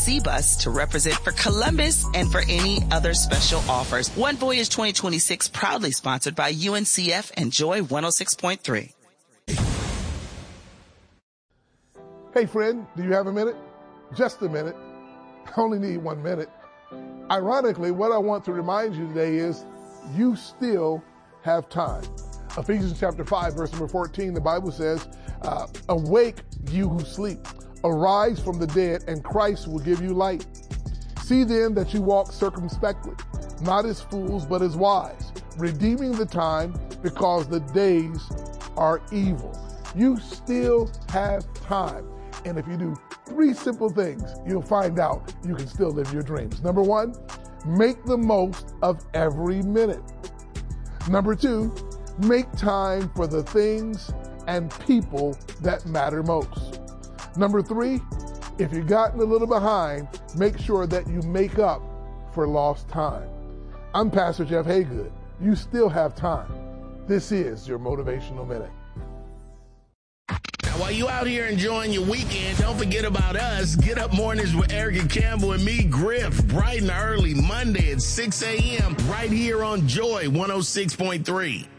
Sea Bus to represent for Columbus and for any other special offers. One Voyage 2026 proudly sponsored by UNCF and Joy 106.3. Hey friend, do you have a minute? Just a minute. I only need 1 minute. Ironically, what I want to remind you today is you still have time. Ephesians chapter 5, verse number 14, the Bible says, awake you who sleep, arise from the dead, and Christ will give you light. See then that you walk circumspectly, not as fools, but as wise, redeeming the time because the days are evil. You still have time. And if you do 3 simple things, you'll find out you can still live your dreams. Number 1, make the most of every minute. Number 2, make time for the things and people that matter most. Number 3, if you've gotten a little behind, make sure that you make up for lost time. I'm Pastor Jeff Haygood. You still have time. This is your Motivational Minute. While you out here enjoying your weekend, don't forget about us. Get Up Mornings with Erica Campbell and me, Griff, bright and early, Monday at 6 a.m. right here on Joy 106.3.